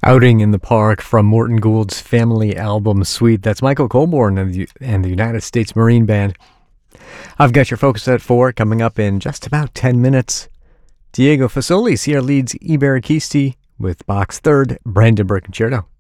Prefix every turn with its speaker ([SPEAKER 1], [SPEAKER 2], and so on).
[SPEAKER 1] Outing in the Park from Morton Gould's Family Album Suite. That's Michael Colborne and the United States Marine Band. I've got your focus at 4 coming up in just about 10 minutes. Diego Fasoli, Sierra leads Iberikisti with Bach's third Brandenburg Concerto.